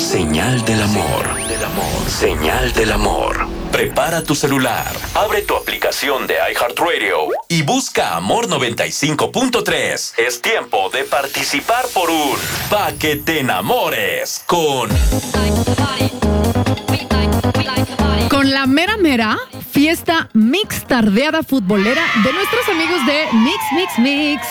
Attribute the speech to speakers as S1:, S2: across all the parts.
S1: Señal del amor. Señal del amor. Prepara tu celular, abre tu aplicación de iHeartRadio y busca Amor 95.3. Es tiempo de participar por un Pa' que te enamores con
S2: la mera fiesta mix tardeada futbolera de nuestros amigos de Mix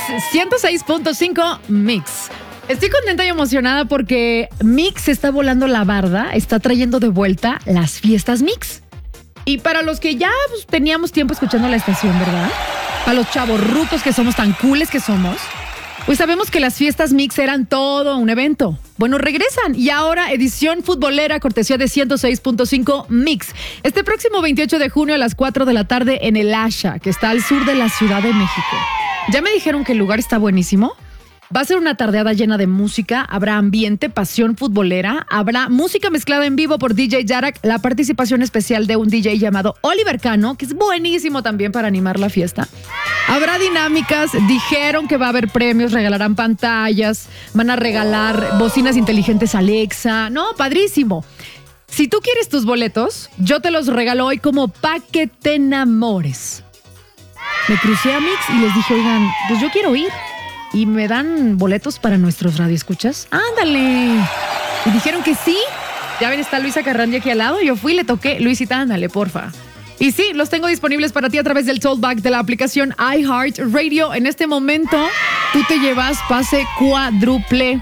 S2: 106.5 Mix. Estoy contenta y emocionada porque Mix está volando la barda, está trayendo de vuelta las fiestas Mix. Y para los que ya teníamos tiempo escuchando la estación, ¿verdad? Para los chavorrucos que somos, tan cooles que somos, pues sabemos que las fiestas Mix eran todo un evento. Bueno, regresan y ahora edición futbolera cortesía de 106.5 Mix. Este próximo 28 de junio a las 4 de la tarde en el Asha, que está al sur de la Ciudad de México. Ya me dijeron que el lugar está buenísimo. Va a ser una tardeada llena de música, habrá ambiente, pasión futbolera, habrá música mezclada en vivo por DJ Yarak, la participación especial de un DJ llamado Oliver Cano, que es buenísimo también para animar la fiesta. Habrá dinámicas, dijeron que va a haber premios, regalarán pantallas, van a regalar bocinas inteligentes Alexa, no, padrísimo. Si tú quieres tus boletos, yo te los regalo hoy como pa' que te enamores. Me crucé a Mix y les dije, oigan, pues yo quiero ir. ¿Y me dan boletos para nuestros radioescuchas? ¡Ándale! Y dijeron que sí. Ya ven, está Luisa Carrandia aquí al lado. Yo fui y le toqué. Luisita, ándale, porfa. Y sí, los tengo disponibles para ti a través del Tollback de la aplicación iHeartRadio. En este momento, tú te llevas pase cuádruple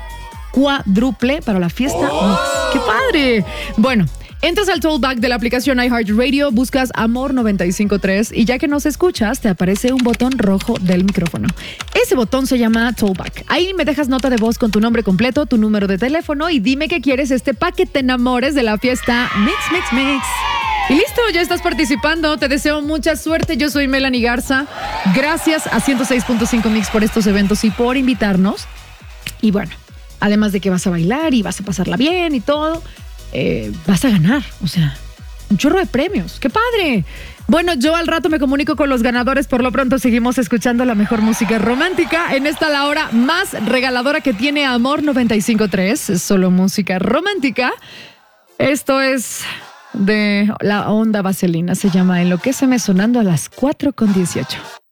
S2: para la fiesta Mix. ¡Qué padre! Bueno, entras al Tollback de la aplicación iHeartRadio, buscas Amor 95.3 y ya que nos escuchas, te aparece un botón rojo del micrófono. Ese botón se llama Tollback. Ahí me dejas nota de voz con tu nombre completo, tu número de teléfono y dime que quieres pa' que te enamores de la fiesta Mix. Y listo, ya estás participando. Te deseo mucha suerte. Yo soy Melanie Garza. Gracias a 106.5 Mix por estos eventos y por invitarnos. Y bueno, además de que vas a bailar y vas a pasarla bien y todo, vas a ganar, o sea, un chorro de premios. ¡Qué padre! Bueno, yo al rato me comunico con los ganadores. Por lo pronto seguimos escuchando la mejor música romántica. En esta la hora más regaladora que tiene Amor 95.3. Es solo música romántica. Esto es de la onda vaselina. Se llama Enloquéceme sonando a las 4:18.